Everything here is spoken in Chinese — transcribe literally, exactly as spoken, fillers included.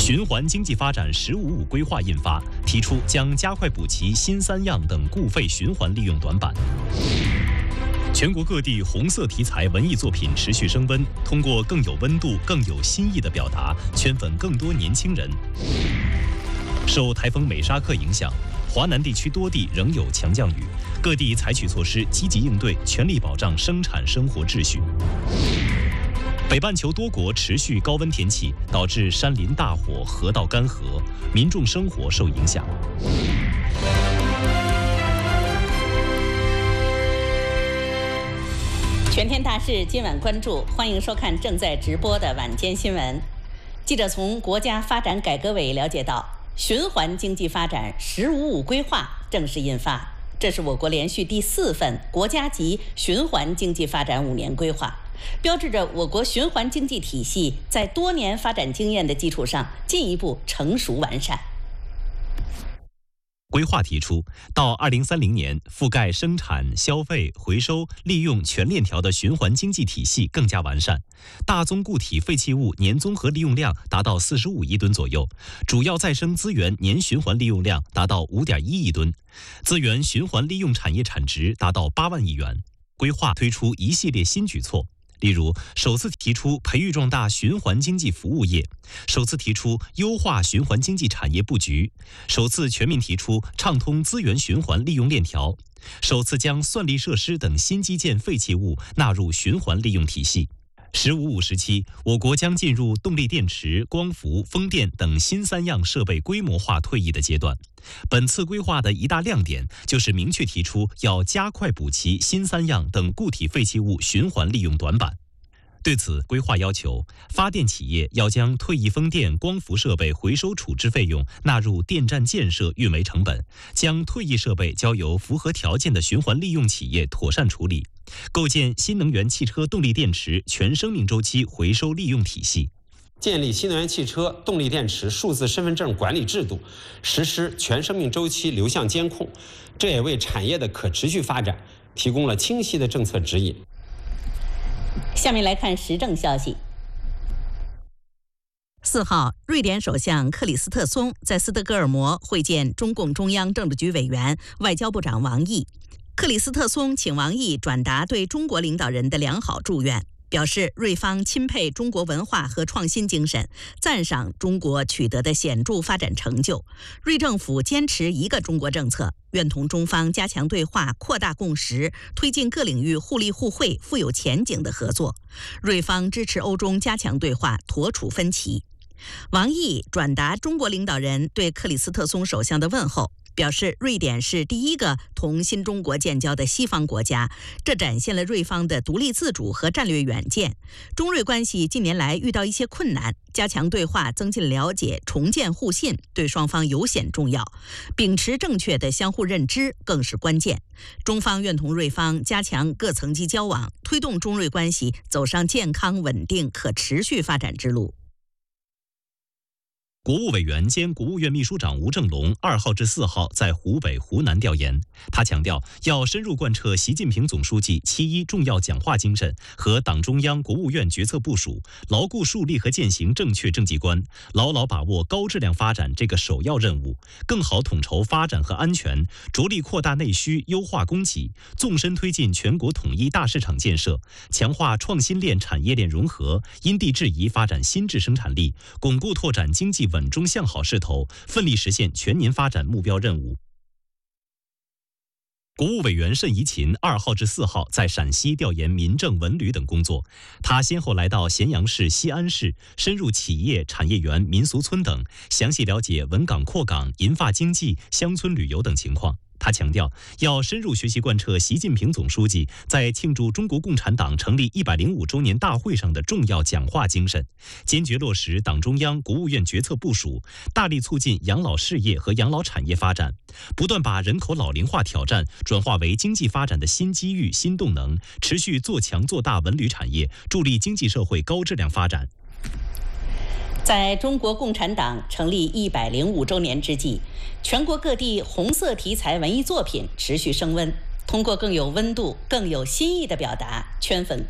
循环经济发展“十五五”规划印发，提出将加快补齐新三样等固废循环利用短板。全国各地红色题材文艺作品持续升温，通过更有温度、更有新意的表达，圈粉更多年轻人。受台风美沙克影响，华南地区多地仍有强降雨，各地采取措施积极应对，全力保障生产生活秩序。北半球多国持续高温天气，导致山林大火、河道干涸，民众生活受影响。 全天大事今晚关注，欢迎收看正在直播的晚间新闻。记者从国家发展改革委了解到，循环经济发展“十五五”规划正式印发，这是我国连续第四份国家级循环经济发展五年规划，标志着我国循环经济体系在多年发展经验的基础上进一步成熟完善。 规划提出，到二零三零年，覆盖生产、消费、回收、利用全链条的循环经济体系更加完善，大宗固体废弃物年综合利用量达到四十五亿吨左右，主要再生资源年循环利用量达到五点一亿吨，资源循环利用产业产值达到八万亿元。规划推出一系列新举措。例如，首次提出培育壮大循环经济服务业，首次提出优化循环经济产业布局，首次全面提出畅通资源循环利用链条，首次将算力设施等新基建废弃物纳入循环利用体系。十五五时期，我国将进入动力电池、光伏、风电等新三样设备规模化退役的阶段。本次规划的一大亮点就是明确提出要加快补齐新三样等固体废弃物循环利用短板。对此，规划要求发电企业要将退役风电、光伏设备回收处置费用纳入电站建设运维成本，将退役设备交由符合条件的循环利用企业妥善处理，构建新能源汽车动力电池全生命周期回收利用体系， 建立新能源汽车动力电池数字身份证管理制度，实施全生命周期流向监控，这也为产业的可持续发展提供了清晰的政策指引。 下面来看时政消息。四号，瑞典首相克里斯特松在斯德哥尔摩会见中共中央政治局委员、外交部长王毅。克里斯特松请王毅转达对中国领导人的良好祝愿，表示瑞方钦佩中国文化和创新精神，赞赏中国取得的显著发展成就。瑞政府坚持一个中国政策，愿同中方加强对话，扩大共识，推进各领域互利互惠、富有前景的合作。瑞方支持欧中加强对话，妥处分歧。王毅转达中国领导人对克里斯特松首相的问候，表示瑞典是第一个同新中国建交的西方国家，这展现了瑞方的独立自主和战略远见。中瑞关系近年来遇到一些困难，加强对话、增进了解、重建互信，对双方尤显重要。秉持正确的相互认知更是关键。中方愿同瑞方加强各层级交往，推动中瑞关系走上健康、稳定、可持续发展之路。国务委员兼国务院秘书长吴政龙二号至四号在湖北、湖南调研。他强调，要深入贯彻习近平总书记七一重要讲话精神和党中央、国务院决策部署，牢固树立和践行正确政绩观，牢牢把握高质量发展这个首要任务，更好统筹发展和安全，着力扩大内需，优化供给，纵深推进全国统一大市场建设，强化创新链、产业链融合，因地制宜发展新质生产力，巩固拓展经济稳稳中向好势头，奋力实现全年发展目标任务。国务委员谌贻琴二号至四号在陕西调研民政文旅等工作，他先后来到咸阳市、西安市，深入企业、产业园、民俗村等，详细了解文港扩港、银发经济、乡村旅游等情况。他强调，要深入学习贯彻习近平总书记在庆祝中国共产党成立一百零五周年大会上的重要讲话精神，坚决落实党中央、国务院决策部署，大力促进养老事业和养老产业发展，不断把人口老龄化挑战转化为经济发展的新机遇、新动能，持续做强做大文旅产业，助力经济社会高质量发展。在中国共产党成立一百零五周年之际，全国各地红色题材文艺作品持续升温，通过更有温度、更有新意的表达，圈粉